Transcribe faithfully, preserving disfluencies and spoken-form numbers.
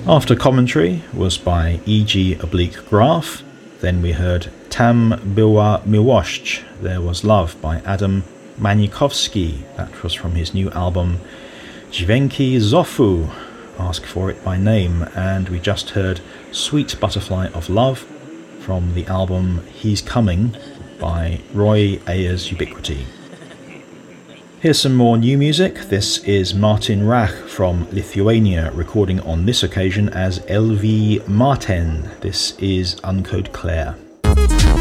After commentary was by E G Oblique Graph. Then we heard Tam Była Miłość, There Was Love by Adam Manikowski. That was from his new album Dźwięki Zofu, Ask For It By Name. And we just heard Sweet Butterfly of Love from the album He's Coming by Roy Ayers Ubiquity. Here's some more new music. This is Martin Rach from Lithuania, recording on this occasion as L V Martin. This is Uncode Claire.